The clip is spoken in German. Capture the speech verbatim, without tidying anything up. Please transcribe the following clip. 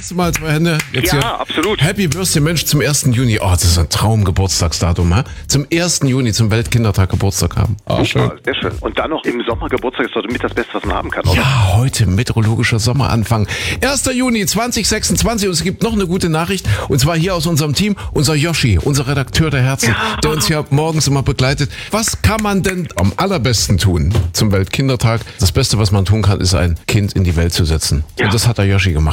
Hast du mal zwei Hände? Jetzt Ja, hier. absolut. Happy Birthday, Mensch, zum ersten Juni. Oh, das ist ein Traumgeburtstagsdatum, ha? Zum ersten Juni, zum Weltkindertag Geburtstag haben. Ah, schön. Super, sehr schön. Und dann noch im Sommer Geburtstag ist doch mit das Beste, was man haben kann, oder? Ja, heute meteorologischer Sommeranfang. erster Juni zweitausendsechsundzwanzig und es gibt noch eine gute Nachricht und zwar hier aus unserem Team, unser Yoshi, unser Redakteur der Herzen, Ja. der uns hier morgens immer begleitet. Was kann man denn am allerbesten tun zum Weltkindertag? Das Beste, was man tun kann, ist ein Kind in die Welt zu setzen. Ja. Und das hat der Yoshi gemacht.